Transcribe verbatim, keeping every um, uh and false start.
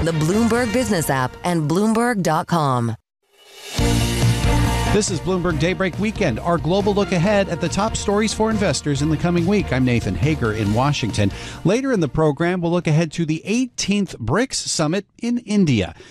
the Bloomberg Business app, and Bloomberg dot com. This is Bloomberg Daybreak Weekend, our global look ahead at the top stories for investors in the coming week. I'm Nathan Hager in Washington. Later in the program, we'll look ahead to the eighteenth BRICS Summit in India.